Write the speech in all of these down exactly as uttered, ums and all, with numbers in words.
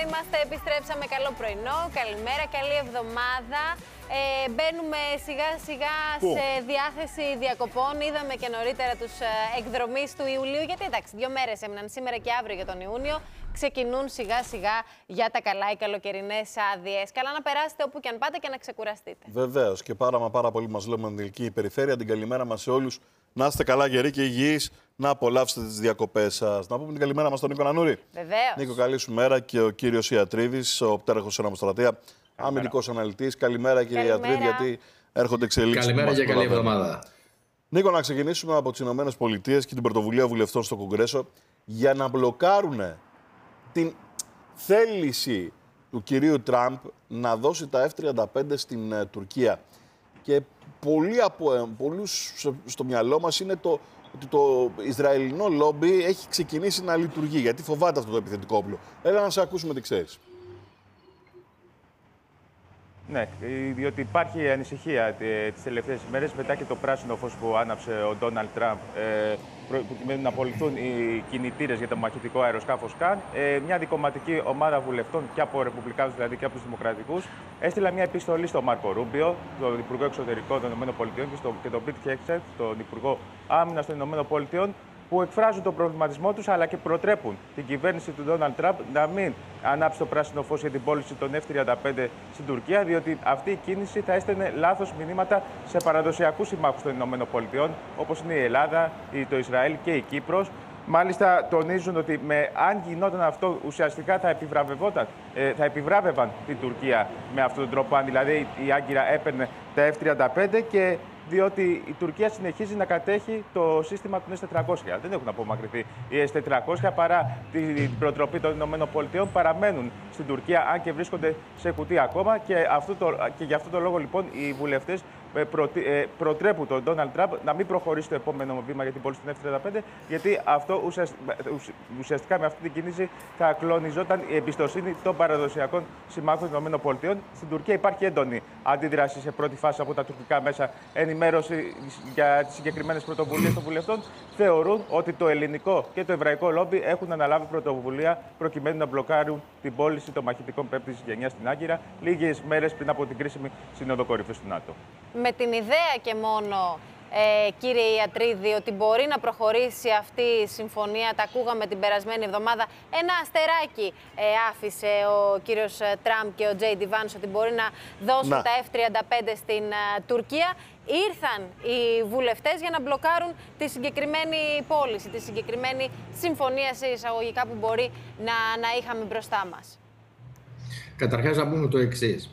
είμαστε, επιστρέψαμε. Καλό πρωινό, καλημέρα, καλή εβδομάδα. Ε, μπαίνουμε σιγά σιγά σε διάθεση διακοπών. Είδαμε και νωρίτερα τους εκδρομείς του Ιουλίου, γιατί εντάξει, δύο μέρες έμειναν, σήμερα και αύριο για τον Ιούνιο. Ξεκινούν σιγά σιγά για τα καλά οι καλοκαιρινές άδειες. Καλά να περάσετε όπου και αν πάτε και να ξεκουραστείτε. Βεβαίως, και πάρα μα πάρα πολύ μας λέμε Ανατολική Περιφέρεια. Την καλημέρα μας σε όλους. Να είστε καλά, γεροί και υγιείς. Να απολαύσετε τις διακοπές σας. Να πούμε την καλημέρα μας στον Νίκο Νανούρη. Βεβαίως. Νίκο, καλή σου μέρα. Και ο κύριος Ιατρίδης, ο πτέραχος Συναμοστρατεία, αμυντικός αναλυτής. Καλημέρα, κύριε Ιατρίδη, γιατί έρχονται εξελίξεις. Καλημέρα και καλή εβδομάδα. Νίκο, να ξεκινήσουμε από τις Ηνωμένες Πολιτείες και την πρωτοβουλία βουλευτών στο Κογκρέσο για να μπλοκάρουν την θέληση του κυρίου Τραμπ να δώσει τα εφ τριάντα πέντε στην uh, Τουρκία. Και πολλοί από ε, πολλούς στο μυαλό μας είναι το ότι το Ισραηλινό λόμπι έχει ξεκινήσει να λειτουργεί, γιατί φοβάται αυτό το επιθετικό όπλο. Έλα να σε ακούσουμε τι ξέρεις. Ναι, διότι υπάρχει ανησυχία τις τελευταίες ημέρες μετά και το πράσινο φως που άναψε ο Ντόναλντ Τραμπ προκειμένου να απολυθούν οι κινητήρες για το μαχητικό αεροσκάφος Καν. Μια δικομματική ομάδα βουλευτών και από Ρεπουμπλικάνους δηλαδή και από τους Δημοκρατικούς έστειλα μια επιστολή στον Μάρκο Ρούμπιο, τον Υπουργό Εξωτερικών των ΗΠΑ και τον Πιτ Χέξετ, τον Υπουργό Άμυνας των ΗΠΑ, που εκφράζουν τον προβληματισμό τους αλλά και προτρέπουν την κυβέρνηση του Ντόναλντ Τραμπ να μην ανάψει το πράσινο φως για την πώληση των εφ τριάντα πέντε στην Τουρκία, διότι αυτή η κίνηση θα έστελνε λάθος μηνύματα σε παραδοσιακούς συμμάχους των ΗΠΑ, όπως είναι η Ελλάδα, το Ισραήλ και η Κύπρος. Μάλιστα, τονίζουν ότι με, αν γινόταν αυτό, ουσιαστικά θα, ε, θα επιβράβευαν την Τουρκία με αυτόν τον τρόπο, αν δηλαδή η Άγκυρα έπαιρνε τα εφ τριάντα πέντε, και διότι η Τουρκία συνεχίζει να κατέχει το σύστημα των ες τετρακόσια. Δεν έχουν απομακρυνθεί οι ες τετρακόσια, παρά την προτροπή των ΗΠΑ, παραμένουν στην Τουρκία, αν και βρίσκονται σε κουτί ακόμα. Και, αυτό το, και γι' αυτό το λόγο, λοιπόν, οι βουλευτές προ, ε, προτρέπουν τον Ντόναλντ Τραμπ να μην προχωρήσει το επόμενο βήμα για την πώληση των εφ τριάντα πέντε, γιατί αυτό ουσιαστικά, ουσιαστικά με αυτή την κίνηση θα κλονιζόταν η εμπιστοσύνη των παραδοσιακών συμμάχων των ΗΠΑ. Στην Τουρκία υπάρχει έντονη αντίδραση σε πρώτη φάση από τα τουρκικά μέσα ενημέρωση για τις συγκεκριμένες πρωτοβουλίες των βουλευτών. Θεωρούν ότι το ελληνικό και το εβραϊκό λόμπι έχουν αναλάβει πρωτοβουλία προκειμένου να μπλοκάρουν την πώληση των μαχητικών πέμπτης γενιάς στην Άγκυρα, λίγες μέρες πριν από την κρίσιμη Σύνοδο Κορυφής του ΝΑΤΟ. Με την ιδέα και μόνο, ε, κύριε Ιατρίδη, ότι μπορεί να προχωρήσει αυτή η συμφωνία, τα ακούγαμε την περασμένη εβδομάδα, ένα αστεράκι ε, άφησε ο κύριος Τραμπ και ο Τζέι Ντι Βάνς ότι μπορεί να δώσουν να. τα εφ τριάντα πέντε στην uh, Τουρκία. Ήρθαν οι βουλευτές για να μπλοκάρουν τη συγκεκριμένη πώληση, τη συγκεκριμένη συμφωνία σε εισαγωγικά που μπορεί να, να είχαμε μπροστά μας. Καταρχάς να πούμε το εξής.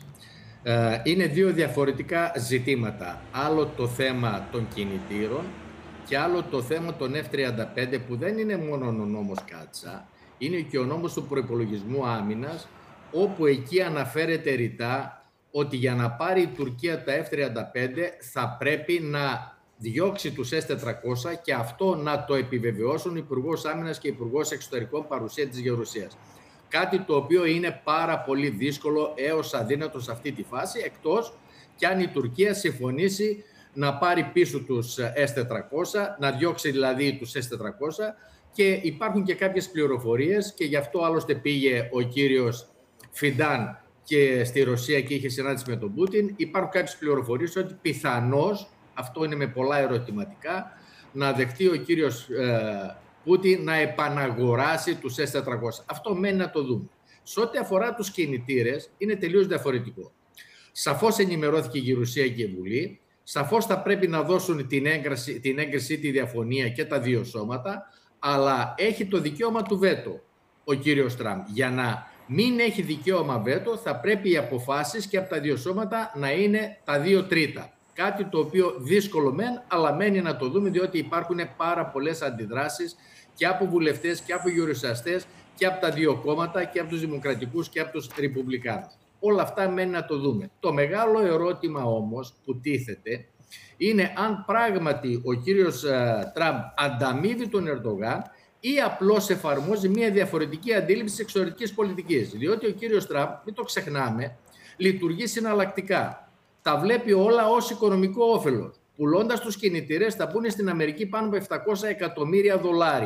Είναι δύο διαφορετικά ζητήματα. Άλλο το θέμα των κινητήρων και άλλο το θέμα των εφ τριάντα πέντε, που δεν είναι μόνο ο νόμος Κάτσα, είναι και ο νόμος του προϋπολογισμού άμυνας, όπου εκεί αναφέρεται ρητά ότι για να πάρει η Τουρκία τα εφ τριάντα πέντε θα πρέπει να διώξει τους ες τετρακόσια, και αυτό να το επιβεβαιώσουν Υπουργός Άμυνας και Υπουργός Εξωτερικών παρουσία της Γερουσίας. Κάτι το οποίο είναι πάρα πολύ δύσκολο έως αδύνατο σε αυτή τη φάση, εκτός κι αν η Τουρκία συμφωνήσει να πάρει πίσω τους ες τετρακόσια, να διώξει δηλαδή τους ες τετρακόσια, και υπάρχουν και κάποιες πληροφορίες, και γι' αυτό άλλωστε πήγε ο κύριος Φιντάν και στη Ρωσία και είχε συνάντηση με τον Πούτιν. Υπάρχουν κάποιες πληροφορίες ότι πιθανώς, αυτό είναι με πολλά ερωτηματικά, να δεχτεί ο κύριος ε, Πούτιν να επαναγοράσει τους ες τετρακόσια. Αυτό μένει να το δούμε. Σε ό,τι αφορά τους κινητήρες, είναι τελείως διαφορετικό. Σαφώς ενημερώθηκε η Γερουσία και η Βουλή. Σαφώς θα πρέπει να δώσουν την έγκριση, την έγκριση, τη διαφωνία και τα δύο σώματα, αλλά έχει το δικαίωμα του βέτο ο κύριος Τραμπ. Για να μην έχει δικαίωμα βέτο, θα πρέπει οι αποφάσεις και από τα δύο σώματα να είναι τα δύο τρίτα. Κάτι το οποίο δύσκολο μεν, αλλά μένει να το δούμε, διότι υπάρχουν πάρα πολλές αντιδράσεις και από βουλευτές και από γερουσιαστές και από τα δύο κόμματα, και από τους Δημοκρατικούς και από τους Ρεπουμπλικάνους. Όλα αυτά μένει να το δούμε. Το μεγάλο ερώτημα όμως που τίθεται είναι αν πράγματι ο κύριος uh, Τραμπ ανταμείβει τον Ερντογάν ή απλώς εφαρμόζει μια διαφορετική αντίληψη της εξωτερικής πολιτικής. Διότι ο κύριος Τραμπ, μην το ξεχνάμε, λειτουργεί συναλλακτικά. Τα βλέπει όλα ως οικονομικό όφελος. Πουλώντας τους κινητήρες θα μπουν στην Αμερική πάνω από επτακόσια εκατομμύρια δολάρια.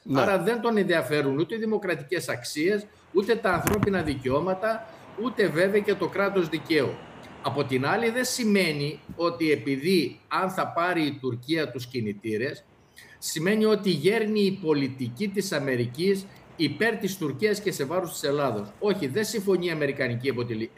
Ναι. Άρα δεν τον ενδιαφέρουν ούτε οι δημοκρατικές αξίες, ούτε τα ανθρώπινα δικαιώματα, ούτε βέβαια και το κράτος δικαίου. Από την άλλη δεν σημαίνει ότι επειδή αν θα πάρει η Τουρκία τους κινητήρες, σημαίνει ότι γέρνει η πολιτική της Αμερικής υπέρ της Τουρκίας και σε βάρος της Ελλάδος. Όχι, δεν συμφωνεί η αμερικανική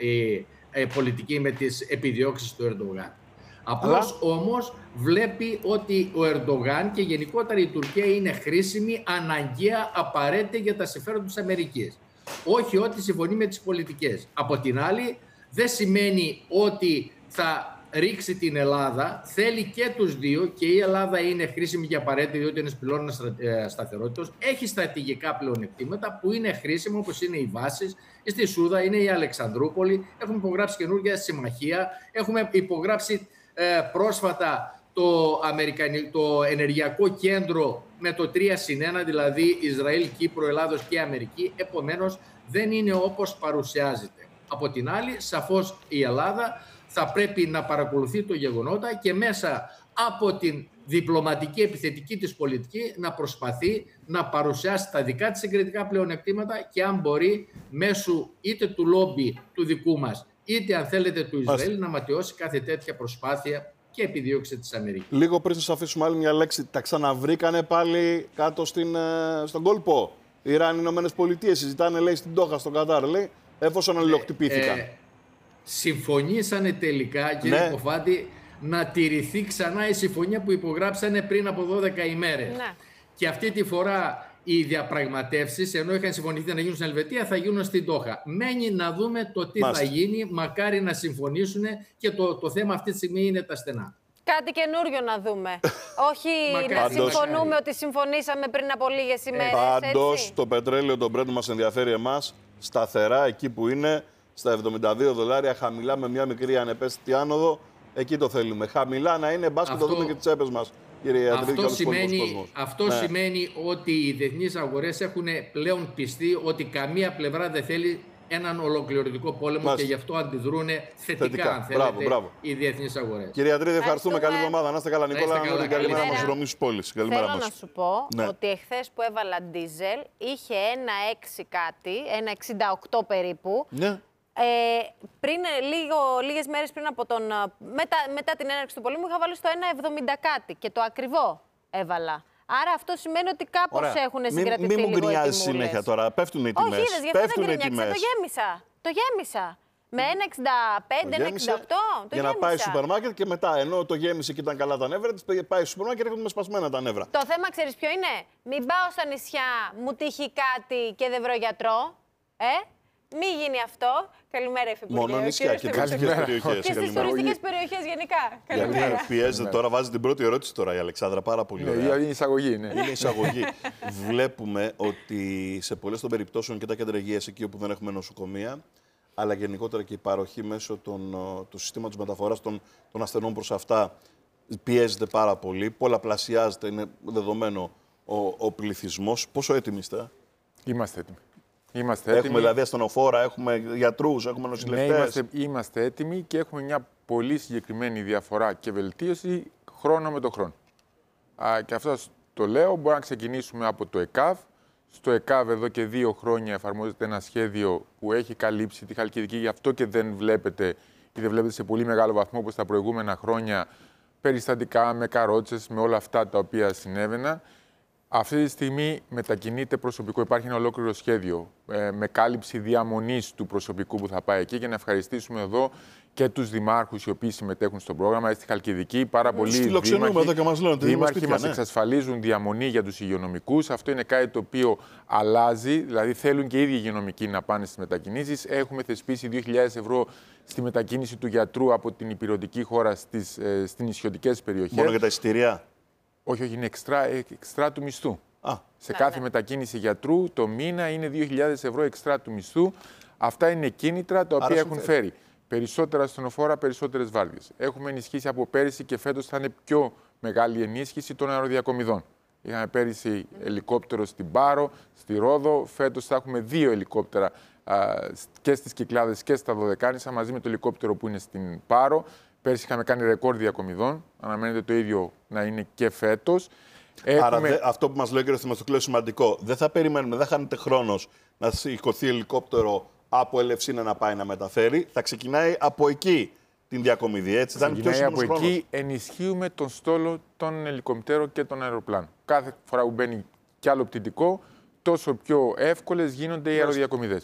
πολιτική με τις επιδιώξεις του Ερντογάν. Απλώς Αλλά... όμως βλέπει ότι ο Ερντογάν και γενικότερα η Τουρκία είναι χρήσιμη, αναγκαία, απαραίτητη για τα συμφέροντα της Αμερικής. Όχι ότι συμφωνεί με τις πολιτικές. Από την άλλη δεν σημαίνει ότι θα ρίξει την Ελλάδα, θέλει και τους δύο και η Ελλάδα είναι χρήσιμη και απαραίτητη διότι είναι πυλώνας σταθερότητας, έχει στρατηγικά πλεονεκτήματα που είναι χρήσιμα όπως είναι οι βάσεις, στη Σούδα είναι η Αλεξανδρούπολη, έχουμε υπογράψει καινούργια συμμαχία, έχουμε υπογράψει ε, πρόσφατα το, Αμερικανι... το ενεργειακό κέντρο με το τρία συν ένα, δηλαδή Ισραήλ, Κύπρο, Ελλάδος και Αμερική, επομένως δεν είναι όπως παρουσιάζεται. Από την άλλη, σαφώς η Ελλάδα θα πρέπει να παρακολουθεί το γεγονότα και μέσα από την διπλωματική επιθετική της πολιτική να προσπαθεί να παρουσιάσει τα δικά της συγκριτικά πλεονεκτήματα και αν μπορεί μέσω είτε του λόμπι του δικού μας είτε αν θέλετε του Ισραήλ Ας... να ματιώσει κάθε τέτοια προσπάθεια και επιδίωξη της Αμερικής. Λίγο πριν σας αφήσουμε άλλη μια λέξη, τα ξαναβρήκανε πάλι κάτω στην, στον κόλπο. Ιράν, οι Ηνωμένες Πολιτείες συζητάνε, λέει, στην Ντόχα, στον Κατάρ, λέει, εφόσον αλληλοκτυπήθηκαν. Ε, ε, συμφωνήσανε τελικά, κύριε ναι. Κοφάντη, να τηρηθεί ξανά η συμφωνία που υπογράψανε πριν από δώδεκα ημέρες. Ναι. Και αυτή τη φορά οι διαπραγματεύσεις, ενώ είχαν συμφωνηθεί να γίνουν στην Ελβετία, θα γίνουν στην Ντόχα. Μένει να δούμε το τι Μάλιστα. θα γίνει, μακάρι να συμφωνήσουν και το, το θέμα αυτή τη στιγμή είναι τα στενά. Κάτι καινούριο να δούμε. Όχι να συμφωνούμε μακάρι. ότι συμφωνήσαμε πριν από λίγες ημέρες. Πάντως το πετρέλαιο, το Brent μας ενδιαφέρει εμάς σταθερά εκεί που είναι, στα εβδομήντα δύο δολάρια, χαμηλά με μια μικρή ανεπαίσθητη άνοδο. Εκεί το θέλουμε. Χαμηλά να είναι, μπας και το δούμε και τις τσέπες μας. Κύριε αυτό σημαίνει, αυτό ναι. σημαίνει ότι οι διεθνείς αγορές έχουν πλέον πιστεί ότι καμία πλευρά δεν θέλει έναν ολοκληρωτικό πόλεμο Μάλιστα. και γι' αυτό αντιδρούν θετικά, θετικά. αν θέλετε, μπράβο, μπράβο. οι διεθνείς αγορές. Κύριε Αντρίδη, ευχαριστούμε. Καλή εβδομάδα. Να είστε καλά, Νικόλα. Να καλημέρα μας, Ρωμής πόλης. Θέλω μας. να σου πω ναι. ότι εχθές που έβαλα ντίζελ είχε ένα έξι κάτι, ένα εξήντα οκτώ περίπου. Ναι. Ε, πριν, λίγο, λίγες μέρες πριν από τον, μετά, μετά την έναρξη του πολέμου είχα βάλει στο ένα εβδομήντα κάτι και το ακριβό έβαλα. Άρα αυτό σημαίνει ότι κάπως Ωραία. έχουν συγκρατηθεί λίγο οι τιμούλες. Μην μου γκρινιάζεις συνέχεια τώρα, πέφτουν οι τιμές. Όχι, είδες, γι' αυτό δεν γκρινιάξα, το γέμισα. Το γέμισα. Με ένα εξήντα πέντε, ένα εξήντα οκτώ, το για γέμισα. να πάει στο σούπερ μάρκετ και μετά, ενώ το γέμισε και ήταν καλά τα νεύρα της, πάει στο σούπερ μάρκετ και έρχονται με σπασμένα τα νεύρα. Το θέμα ξέρεις ποιο είναι? Μην πάω στα νησιά, μου τύχει κάτι και δεν βρω γιατρό. Ε? Μη γίνει αυτό. Καλημέρα, Υφυπουργέ. Μόνο νησιά και τουριστικές περιοχές. Και στις τουριστικές περιοχές γενικά. Καλημέρα. Πιέζεται τώρα, βάζει την πρώτη ερώτηση τώρα η Αλεξάνδρα πάρα πολύ. Ναι, είναι εισαγωγή. Ναι. Είναι εισαγωγή. Βλέπουμε ότι σε πολλές των περιπτώσεων και τα κέντρα υγείας, εκεί όπου δεν έχουμε νοσοκομεία, αλλά γενικότερα και η παροχή μέσω των, του συστήματος μεταφοράς των, των ασθενών προς αυτά πιέζεται πάρα πολύ. Πολλαπλασιάζεται, είναι δεδομένο ο, ο πληθυσμός. Πόσο έτοιμοι είστε? Είμαστε έτοιμοι. Είμαστε έχουμε έτοιμοι. δηλαδή ασθενοφόρα, έχουμε γιατρούς, έχουμε νοσηλευτές. Ναι, είμαστε, είμαστε έτοιμοι και έχουμε μια πολύ συγκεκριμένη διαφορά και βελτίωση χρόνο με το χρόνο. Α, και αυτό το λέω, μπορούμε να ξεκινήσουμε από το ΕΚΑΒ. Στο ΕΚΑΒ εδώ και δύο χρόνια εφαρμόζεται ένα σχέδιο που έχει καλύψει τη Χαλκιδική, γι' αυτό και δεν βλέπετε ή δεν βλέπετε σε πολύ μεγάλο βαθμό όπως τα προηγούμενα χρόνια περιστατικά με καρότσες, με όλα αυτά τα οποία συνέβαιναν. Αυτή τη στιγμή μετακινείται προσωπικό. Υπάρχει ένα ολόκληρο σχέδιο ε, με κάλυψη διαμονής του προσωπικού που θα πάει εκεί και να ευχαριστήσουμε εδώ και τους δημάρχους οι οποίοι συμμετέχουν στο πρόγραμμα. Στη Χαλκιδική πάρα πολλοί δήμαρχοι μας ναι. εξασφαλίζουν διαμονή για τους υγειονομικούς. Αυτό είναι κάτι το οποίο αλλάζει, δηλαδή θέλουν και οι ίδιοι υγειονομικοί να πάνε στις μετακινήσεις. Έχουμε θεσπίσει δύο χιλιάδες ευρώ στη μετακίνηση του γιατρού από την υπηρετική χώρα στις, ε, στις νησιωτικές περιοχές. Μόνο για τα εισιτήρια? Όχι, όχι, είναι εξτρά, εξτρά του μισθού. Α. Σε ναι, κάθε ναι. μετακίνηση γιατρού το μήνα είναι δύο χιλιάδες ευρώ εξτρά του μισθού. Αυτά είναι κίνητρα τα οποία Άρα έχουν φέρει. φέρει περισσότερα ασθενοφόρα, περισσότερες βάρδιες. Έχουμε ενισχύσει από πέρυσι και φέτος θα είναι πιο μεγάλη ενίσχυση των αεροδιακομιδών. Είχαμε πέρυσι ελικόπτερο στην Πάρο, στη Ρόδο. Φέτος θα έχουμε δύο ελικόπτερα α, και στις Κυκλάδες και στα Δωδεκάνησα μαζί με το ελικόπτερο που είναι στην Πάρο. Πέρσι είχαμε κάνει ρεκόρ διακομιδών. Αναμένεται το ίδιο να είναι και φέτος. Έχουμε... Άρα δε, αυτό που μας λέει ο κ. Θεμιστοκλέου σημαντικό. Δεν θα περιμένουμε, δεν χάνεται χρόνος να σηκωθεί ελικόπτερο από Ελευσίνα να πάει να μεταφέρει. Θα ξεκινάει από εκεί την διακομιδή. Έτσι, θα είναι πιο από χρόνος. εκεί ενισχύουμε τον στόλο των ελικοπτέρων και των αεροπλάνων. Κάθε φορά που μπαίνει κι άλλο πτυτικό, τόσο πιο εύκολες γίνονται οι αεροδιακομιδές.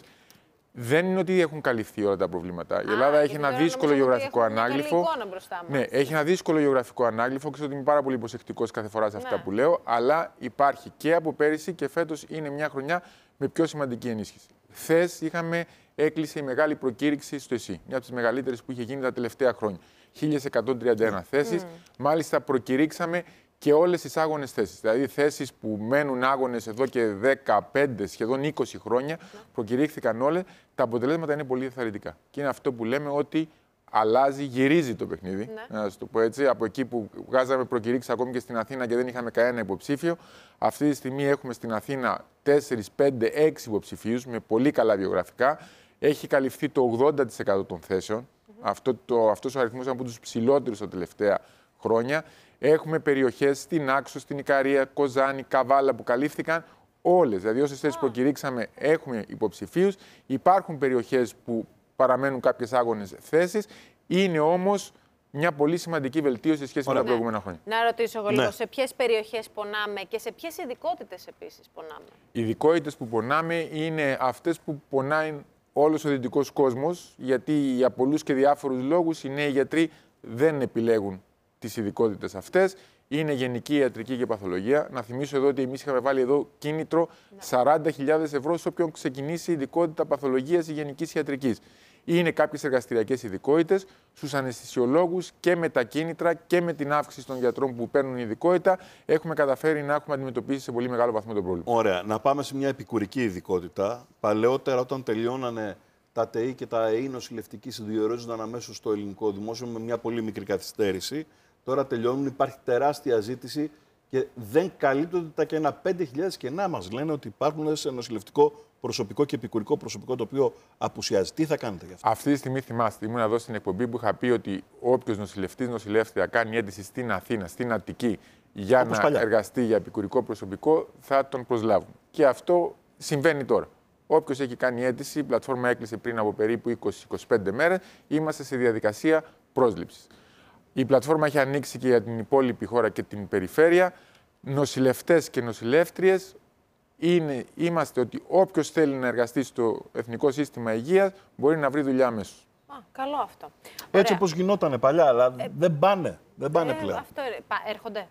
Δεν είναι ότι έχουν καλυφθεί όλα τα προβλήματα. Η Ελλάδα Α, έχει ένα δύσκολο γεωγραφικό ανάγλυφο. Ναι, έχει ένα δύσκολο γεωγραφικό ανάγλυφο. Ξέρω ότι είμαι πάρα πολύ προσεκτικός κάθε φορά σε αυτά ναι. που λέω. Αλλά υπάρχει και από πέρυσι και φέτος είναι μια χρονιά με πιο σημαντική ενίσχυση. Χθες είχαμε, έκλεισε η μεγάλη προκήρυξη στο ΕΣΥ. Μια από τις μεγαλύτερες που είχε γίνει τα τελευταία χρόνια. χίλιες εκατόν τριάντα ένα θέσεις. Mm. Μάλιστα, προκηρύξαμε και όλες τις άγονες θέσεις. Δηλαδή, θέσεις που μένουν άγονες εδώ και δεκαπέντε, σχεδόν είκοσι χρόνια, προκηρύχθηκαν όλες. Τα αποτελέσματα είναι πολύ ενθαρρυντικά. Και είναι αυτό που λέμε ότι αλλάζει, γυρίζει το παιχνίδι. Ναι. Να σας το πω έτσι. Από εκεί που βγάζαμε προκηρύξεις ακόμη και στην Αθήνα και δεν είχαμε κανένα υποψήφιο, αυτή τη στιγμή έχουμε στην Αθήνα τέσσερις, πέντε, έξι υποψηφίους με πολύ καλά βιογραφικά. Έχει καλυφθεί το ογδόντα τοις εκατό των θέσεων. Mm-hmm. Αυτό το, αυτός ο αριθμός είναι από τους ψηλότερους τα τελευταία χρόνια. Έχουμε περιοχές στην Άξο, στην Ικαρία, Κοζάνη, Καβάλα που καλύφθηκαν όλες. Δηλαδή, όσες θέσεις προκηρύξαμε, έχουμε υποψηφίους. Υπάρχουν περιοχές που παραμένουν κάποιες άγονες θέσεις. Είναι όμως μια πολύ σημαντική βελτίωση σε σχέση Ωραία. με τα προηγούμενα χρόνια. Να ρωτήσω εγώ λίγο, ναι. σε ποιες περιοχές πονάμε και σε ποιες ειδικότητες επίσης πονάμε. Οι ειδικότητες που πονάμε είναι αυτές που πονάει όλος ο δυτικός κόσμος, γιατί για πολλούς και διάφορους λόγους οι νέοι γιατροί δεν επιλέγουν τις ειδικότητες αυτές. Είναι γενική ιατρική και παθολογία. Να θυμίσω εδώ ότι εμείς είχαμε βάλει εδώ κίνητρο σαράντα χιλιάδες ευρώ σε όποιον ξεκινήσει ειδικότητα παθολογίας ή γενικής ιατρικής. Είναι κάποιες εργαστηριακές ειδικότητες, στους αναισθησιολόγους και με τα κίνητρα και με την αύξηση των γιατρών που παίρνουν ειδικότητα, έχουμε καταφέρει να έχουμε αντιμετωπίσει σε πολύ μεγάλο βαθμό το πρόβλημα. Ωραία. Να πάμε σε μια επικουρική ειδικότητα. Παλαιότερα, όταν τελειώνανε τα ΤΕΗ και τα ΕΗ νοσηλευτικοί, συνδιορίζονταν αμέσως στο ελληνικό δημόσιο με μια πολύ μικρή καθυστέρηση. Τώρα τελειώνουν, υπάρχει τεράστια ζήτηση και δεν καλύπτονται τα κενά. πέντε χιλιάδες κενά μας λένε ότι υπάρχουν σε νοσηλευτικό προσωπικό και επικουρικό προσωπικό το οποίο απουσιάζει. Τι θα κάνετε γι' αυτό? Αυτή τη στιγμή θυμάστε, ήμουν εδώ στην εκπομπή που είχα πει ότι όποιος νοσηλευτής, νοσηλεύτρια κάνει αίτηση στην Αθήνα, στην Αττική, για Όπως να παλιά. εργαστεί για επικουρικό προσωπικό, θα τον προσλάβουν. Και αυτό συμβαίνει τώρα. Όποιος έχει κάνει αίτηση, η πλατφόρμα έκλεισε πριν από περίπου είκοσι με είκοσι πέντε μέρες, είμαστε σε διαδικασία πρόσληψης. Η πλατφόρμα έχει ανοίξει και για την υπόλοιπη χώρα και την περιφέρεια. Νοσηλευτές και νοσηλεύτριες, είναι, είμαστε ότι όποιος θέλει να εργαστεί στο Εθνικό Σύστημα Υγείας μπορεί να βρει δουλειά αμέσως. Α, καλό αυτό. Έτσι όπως γινότανε παλιά, αλλά ε, δεν πάνε, δεν πάνε ε, πλέον. Αυτό είναι. Πα, έρχονται.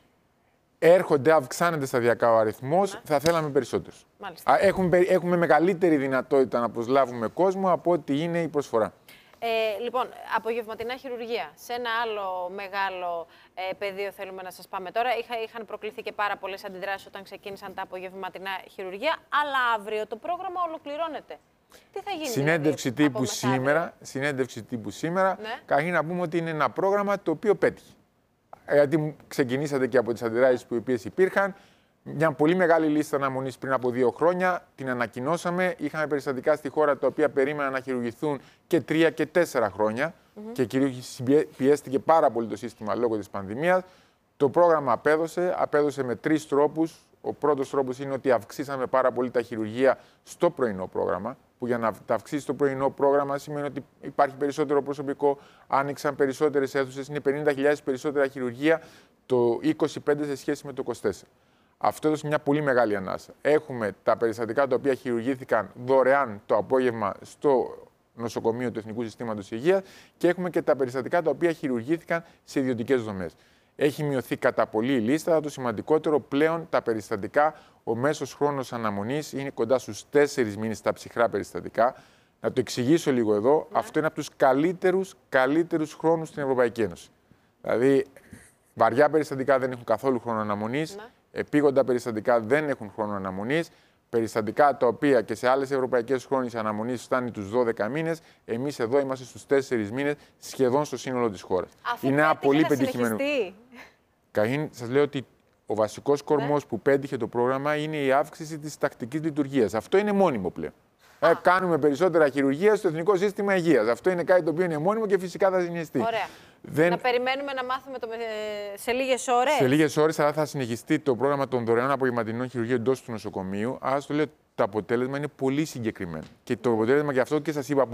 Έρχονται, αυξάνεται σταδιακά ο αριθμός, ναι. θα θέλαμε περισσότερους. Μάλιστα. Έχουμε, έχουμε μεγαλύτερη δυνατότητα να προσλάβουμε κόσμο από ό,τι είναι η προσφορά. Ε, λοιπόν, απογευματινά χειρουργία. Σε ένα άλλο μεγάλο ε, πεδίο θέλουμε να σας πάμε τώρα. Είχα, είχαν προκληθεί και πάρα πολλές αντιδράσεις όταν ξεκίνησαν τα απογευματινά χειρουργία, αλλά αύριο το πρόγραμμα ολοκληρώνεται. Τι θα γίνει συνέντευξη δηλαδή, τύπου σήμερα, συνέντευξη τύπου σήμερα, ναι. Καταρχήν να πούμε ότι είναι ένα πρόγραμμα το οποίο πέτυχε. Γιατί ξεκινήσατε και από τις αντιδράσεις που οι οποίες υπήρχαν. Μια πολύ μεγάλη λίστα αναμονής πριν από δύο χρόνια, την ανακοινώσαμε. Είχαμε περιστατικά στη χώρα τα οποία περίμεναν να χειρουργηθούν και τρία και τέσσερα χρόνια mm-hmm. και κυρίως πιέστηκε πάρα πολύ το σύστημα λόγω της πανδημίας. Το πρόγραμμα απέδωσε, απέδωσε με τρεις τρόπους. Ο πρώτος τρόπος είναι ότι αυξήσαμε πάρα πολύ τα χειρουργεία στο πρωινό πρόγραμμα, που για να τα αυξήσει το πρωινό πρόγραμμα σημαίνει ότι υπάρχει περισσότερο προσωπικό, άνοιξαν περισσότερες αίθουσες, είναι πενήντα χιλιάδες περισσότερα χειρουργεία το είκοσι πέντε σε σχέση με το είκοσι τέσσερα. Αυτό έδωσε μια πολύ μεγάλη ανάσα. Έχουμε τα περιστατικά τα οποία χειρουργήθηκαν δωρεάν το απόγευμα στο νοσοκομείο του Εθνικού Συστήματος Υγείας και έχουμε και τα περιστατικά τα οποία χειρουργήθηκαν σε ιδιωτικές δομές. Έχει μειωθεί κατά πολύ η λίστα. Το σημαντικότερο πλέον τα περιστατικά, ο μέσος χρόνος αναμονής είναι κοντά στους τέσσερις μήνες στα ψυχρά περιστατικά. Να το εξηγήσω λίγο εδώ. Ναι. Αυτό είναι από τους καλύτερους, καλύτερους χρόνους στην Ευρωπαϊκή Ένωση. Δηλαδή, βαριά περιστατικά δεν έχουν καθόλου χρόνο αναμονής. Ναι. Επίγοντα περιστατικά δεν έχουν χρόνο αναμονής. Περιστατικά τα οποία και σε άλλες ευρωπαϊκές χρόνες η αναμονή φτάνει τους δώδεκα μήνες. Εμείς εδώ είμαστε στους τέσσερις μήνες, σχεδόν στο σύνολο της χώρας. Αφού είναι ένα πολύ να πετυχημένο. Καταρχήν, σας λέω ότι ο βασικός κορμός ναι. που πέτυχε το πρόγραμμα είναι η αύξηση της τακτικής λειτουργίας. Αυτό είναι μόνιμο πλέον. Ε, κάνουμε περισσότερα χειρουργία στο Εθνικό Σύστημα Υγείας. Αυτό είναι κάτι το οποίο είναι μόνιμο και φυσικά θα συνεχιστεί. Ωραία. Δεν... Να περιμένουμε να μάθουμε το... σε λίγες ώρες. Σε λίγες ώρες θα συνεχιστεί το πρόγραμμα των δωρεάν απογευματινών χειρουργείων εντός του νοσοκομείου. Άρα, στο λέω, το αποτέλεσμα είναι πολύ συγκεκριμένο. Και το αποτέλεσμα, γι' αυτό και σας είπα